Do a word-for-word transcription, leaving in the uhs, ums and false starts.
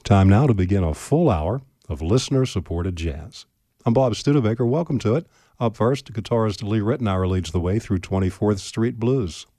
Time now to begin a full hour of listener-supported jazz. I'm Bob Studebaker. Welcome to it. Up first, guitarist Lee Ritenour leads the way through twenty-fourth Street Blues.